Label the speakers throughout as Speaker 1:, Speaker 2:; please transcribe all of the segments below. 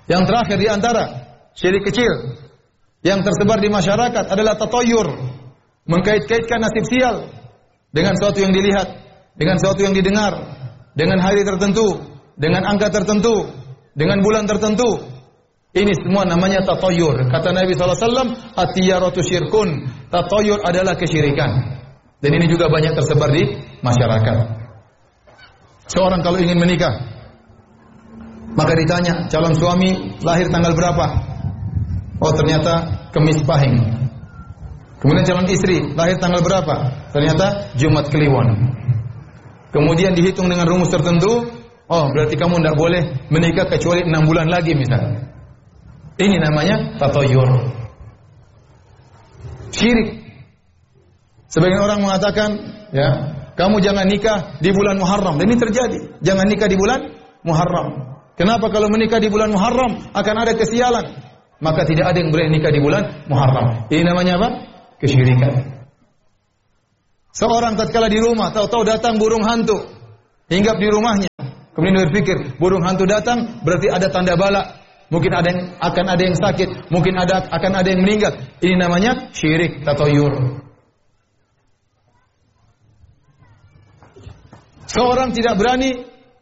Speaker 1: Yang terakhir di antara syirik kecil yang tersebar di masyarakat adalah tatoyur, mengkait-kaitkan nasib sial dengan sesuatu yang dilihat, dengan sesuatu yang didengar, dengan hari tertentu, dengan angka tertentu, dengan bulan tertentu. Ini semua namanya tatoyur. Kata Nabi SAW, at-tiyaratu syirkun. Tatoyur adalah kesyirikan. Dan ini juga banyak tersebar di masyarakat. Seorang kalau ingin menikah, maka ditanya, calon suami lahir tanggal berapa? Oh, ternyata Kemis Pahing. Kemudian calon istri lahir tanggal berapa? Ternyata Jumat Kliwon. Kemudian dihitung dengan rumus tertentu. Oh, berarti kamu tidak boleh menikah kecuali 6 bulan lagi misalnya. Ini namanya tatoyur. Syirik. Sebagian orang mengatakan, ya, kamu jangan nikah di bulan Muharram. Dan ini terjadi. Jangan nikah di bulan Muharram. Kenapa? Kalau menikah di bulan Muharram akan ada kesialan. Maka tidak ada yang boleh nikah di bulan Muharram. Ini namanya apa? Kesyirikan. Seorang tatkala di rumah, tahu-tahu datang burung hantu, hinggap di rumahnya. Kemudian dia berpikir, burung hantu datang berarti ada tanda bala. Mungkin akan ada yang sakit, mungkin akan ada yang meninggal. Ini namanya syirik tatoyur. Seorang tidak berani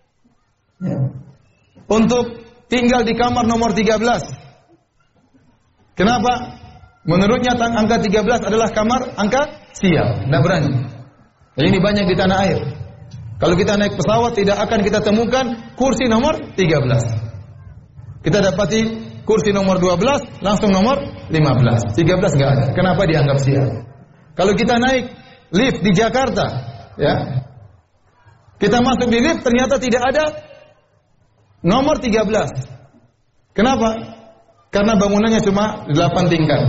Speaker 1: untuk tinggal di kamar nomor 13. Kenapa? Menurutnya angka 13 adalah kamar angka sial. Tidak berani. Dan ini banyak di tanah air. Kalau kita naik pesawat tidak akan kita temukan kursi nomor 13. Kita dapati kursi nomor 12, langsung nomor 15. 13 enggak ada. Kenapa dianggap sial? Kalau kita naik lift di Jakarta, ya, kita masuk di lift ternyata tidak ada nomor 13. Kenapa? Karena bangunannya cuma 8 tingkat.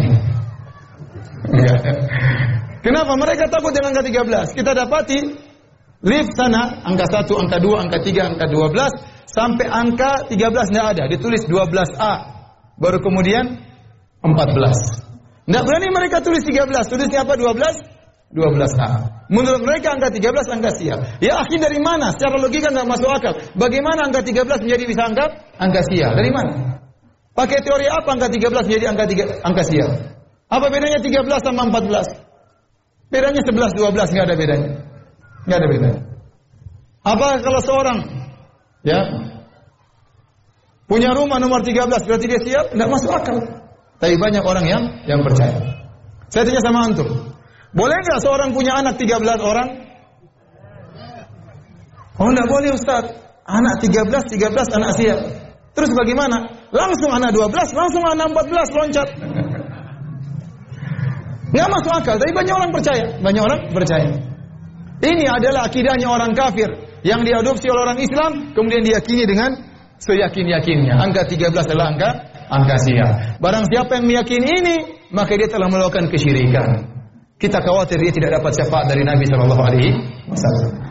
Speaker 1: Kenapa? Mereka takut dengan angka 13. Kita dapati lift sana angka 1, angka 2, angka 3, angka 12. Sampai angka 13 tidak ada, ditulis 12A. Baru kemudian 14. Tidak berani mereka tulis 13, tulisnya apa 12? 12A. Menurut mereka angka 13 angka sial. Ya akhi, dari mana? Secara logika tidak masuk akal. Bagaimana angka 13 menjadi bisa angka sial? Dari mana? Pakai teori apa angka 13 menjadi angka sial? Apa bedanya 13 sama 14? Bedanya 11, 12, tidak ada bedanya. Tidak ada bedanya. Apa kalau seorang, ya, punya rumah nomor 13 berarti dia sial? Tidak masuk akal. Tapi banyak orang yang percaya. Saya tanya sama antum, boleh nggak seorang punya anak 13 orang? Oh, tidak boleh Ustaz. Anak 13 anak sial. Terus bagaimana? Langsung anak 12, langsung anak 14 loncat. Nggak masuk akal. Tapi banyak orang percaya. Banyak orang percaya. Ini adalah akidahnya orang kafir yang diadopsi oleh orang Islam, kemudian diyakini dengan seyakin-yakinnya. Angka 13 adalah angka sial. Barang siapa yang meyakini ini, maka dia telah melakukan kesyirikan. Kita khawatir dia tidak dapat syafaat dari Nabi SAW.